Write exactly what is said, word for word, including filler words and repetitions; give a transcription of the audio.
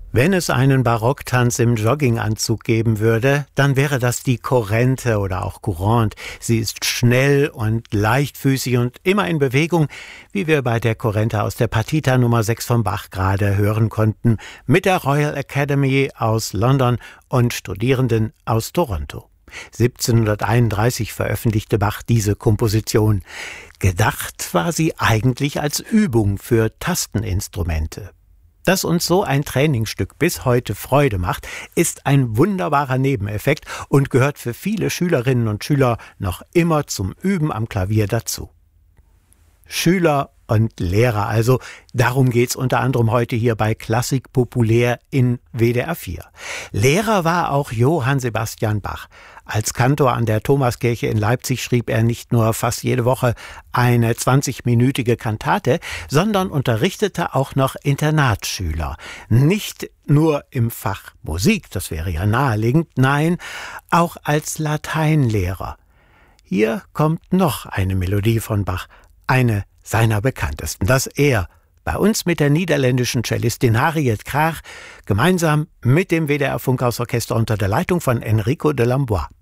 Wenn es einen Barocktanz im Jogginganzug geben würde, dann wäre das die Corrente oder auch Courante. Sie ist schnell und leichtfüßig und immer in Bewegung, wie wir bei der Corrente aus der Partita Nummer sechs von Bach gerade hören konnten, mit der Royal Academy aus London und Studierenden aus Toronto. siebzehnhunderteinunddreißig veröffentlichte Bach diese Komposition. Gedacht war sie eigentlich als Übung für Tasteninstrumente. Dass uns so ein Trainingsstück bis heute Freude macht, ist ein wunderbarer Nebeneffekt und gehört für viele Schülerinnen und Schüler noch immer zum Üben am Klavier dazu. Schüler und Lehrer also, darum geht's unter anderem heute hier bei Klassik populär in W D R vier. Lehrer war auch Johann Sebastian Bach. Als Kantor an der Thomaskirche in Leipzig schrieb er nicht nur fast jede Woche eine zwanzigminütige Kantate, sondern unterrichtete auch noch Internatsschüler. Nicht nur im Fach Musik, das wäre ja naheliegend, nein, auch als Lateinlehrer. Hier kommt noch eine Melodie von Bach, eine seiner bekanntesten, dass er bei uns mit der niederländischen Cellistin Harriet Krach gemeinsam mit dem W D R Funkhausorchester unter der Leitung von Enrico de Lambois.